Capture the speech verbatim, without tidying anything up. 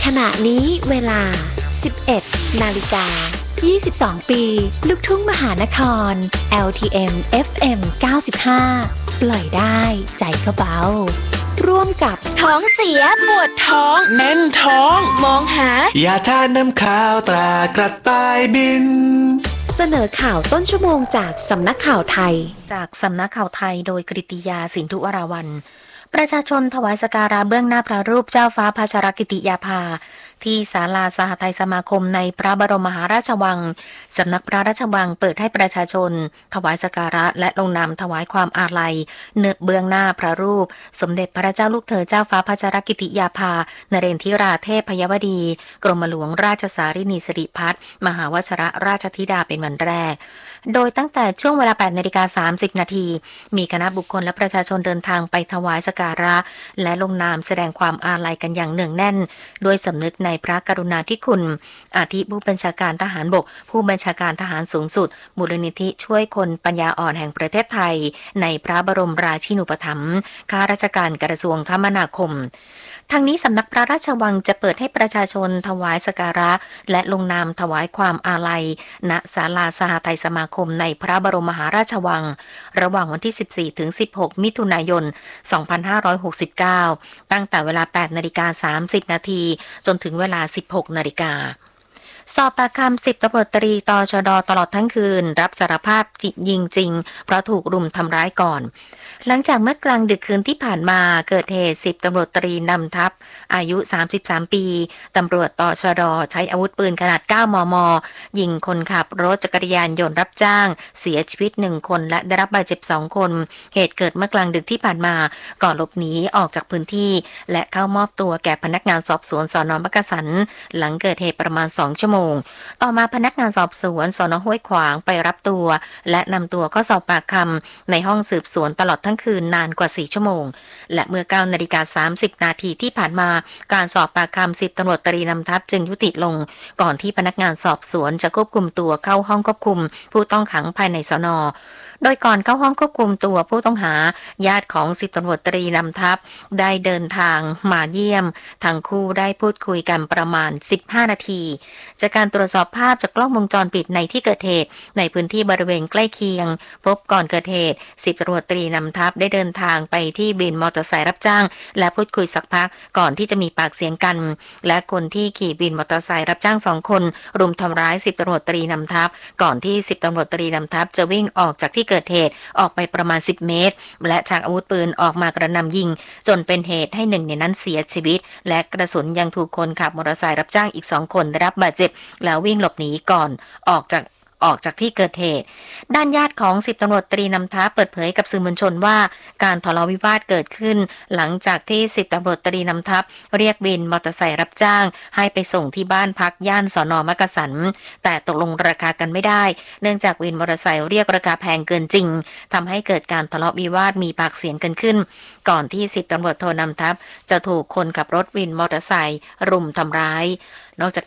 ณะนี้เวลา สิบเอ็ด นาฬิกา ยี่สิบสอง ปี ลูกทุ่งมหานคร แอล ที เอ็ม เอฟ เอ็ม เก้าสิบห้า ปล่อยได้ใจก็เบาร่วมกับท้องเสียปวดท้องแน่นท้องมองหายาทานน้ำข้าวตรากระต่ายบินเสนอข่าวต้นชั่วโมงจากสำนักข่าวไทยจากสำนักข่าวไทยโดยกฤติยาสินธุวราวัลย์ประชาชนถวายสักการะเบื้องหน้าพระรูปเจ้าฟ้าพัชรกิติยาภาที่ศาลาสหทัยสมาคมในพระบรมมหาราชวังสำนักพระราชวังเปิดให้ประชาชนถวายสักการะและลงนามถวายความอาลัยเนื้อเบื้องหน้าพระรูปสมเด็จพระเจ้าลูกเธอเจ้าฟ้าพัชรกิติยาภานเรนทิราเทพพยวดีกรมหลวงราชสารินีสิริพัฒน์มหาวชิรราชธิดาเป็นวันแรกโดยตั้งแต่ช่วงเวลา แปดนาฬิกาสามสิบ นาทีมีคณะบุคคลและประชาชนเดินทางไปถวายสักการะและลงนามแสดงความอาลัยกันอย่างเนืองแน่นด้วยสำนึกในพระกรุณาธิคุณอาทิผู้บัญชาการทหารบกผู้บัญชาการทหารสูงสุดมูลนิธิช่วยคนปัญญาอ่อนแห่งประเทศไทยในพระบรมราชินูปถัมภ์ข้าราชการกระทรวงคมนาคมทางนี้สำนักพระราชวังจะเปิดให้ประชาชนถวายสักการะและลงนามถวายความอาลัยณศาลาสหทัยสมาคมในพระบรมมหาราชวังระหว่างวันที่ สิบสี่ถึงสิบหก มิถุนายน สองพันห้าร้อยหกสิบเก้า ตั้งแต่เวลา แปดนาฬิกาสามสิบ นาทีจนถึงเวลา สิบหก นาฬิกาสอบปากคำสิบตำรวจตรีตชด.ตลอดทั้งคืนรับสารภาพจิตยิงจริงเพราะถูกรุมทำร้ายก่อนหลังจากเมื่อกลางดึกคืนที่ผ่านมาเกิดเหตุสิบตำรวจตรีนำทัพอายุสามสิบสามปีตำรวจตชด.ใช้อาวุธปืนขนาด เก้ามม.ยิงคนขับรถจักรยานยนต์รับจ้างเสียชีวิตหนึ่งคนและได้รับบาดเจ็บสองคนเหตุเกิดเมื่อกลางดึกที่ผ่านมาก่อนหลบหนีออกจากพื้นที่และเข้ามอบตัวแก่พนักงานสอบสวนสน.มักกะสันหลังเกิดเหตุประมาณสองชั่วโมงต่อมาพนักงานสอบสวนสน.ห้วยขวางไปรับตัวและนำตัวเข้าสอบปากคำในห้องสืบสวนตลอดทั้งคืนนานกว่าสี่ชั่วโมงและเมื่อ เก้านาฬิกาสามสิบ นาทีที่ผ่านมาการสอบปากคำสิบตำรวจตรีนำทัพจึงยุติลงก่อนที่พนักงานสอบสวนจะควบคุมตัวเข้าห้องควบคุมผู้ต้องขังภายในสน.โดยก่อนเข้าห้องควบคุมตัวผู้ต้องหาญาติของสิบตำรวจตรีนำทัพได้เดินทางมาเยี่ยมทั้งคู่ได้พูดคุยกันประมาณสิบห้านาทีจากการตรวจสอบภาพจากกล้องวงจรปิดในที่เกิดเหตุในพื้นที่บริเวณใกล้เคียงพบก่อนเกิดเหตุสิบตำรวจตรีนำทัพได้เดินทางไปที่บินมอเตอร์ไซค์รับจ้างและพูดคุยสักพักก่อนที่จะมีปากเสียงกันและคนที่ขี่บินมอเตอร์ไซค์รับจ้างสองคนรุมทำร้ายสิบตำรวจตรีนำทัพก่อนที่สิบตำรวจตรีนำทัพจะวิ่งออกจากที่เกิดเหตุออกไปประมาณสิบเมตรและชักอาวุธปืนออกมากระหน่ำยิงจนเป็นเหตุให้หนึ่งในนั้นเสียชีวิตและกระสุนยังถูกคนขับมอเตอร์ไซค์รับจ้างอีกสองคนได้รับบาดเจ็บแล้ววิ่งหลบหนีก่อนออกจากออกจากที่เกิดเหตุด้านญาติของสิบตำรวจตรีนำทัพเปิดเผยกับสื่อมวลชนว่าการทะเลาะวิวาทเกิดขึ้นหลังจากที่สิบตำรวจตรีนำทัพเรียกบินมอเตอร์ไซค์รับจ้างให้ไปส่งที่บ้านพักย่านสน.มักกะสันแต่ตกลงราคากันไม่ได้เนื่องจากวินมอเตอร์ไซค์เรียกราคาแพงเกินจริงทำให้เกิดการทะเลาะวิวาทมีปากเสียงกันขึ้นก่อนที่สิบตำรวจโทนำทัพจะถูกคนขับรถวินมอเตอร์ไซค์รุมทำร้ายนอกจาก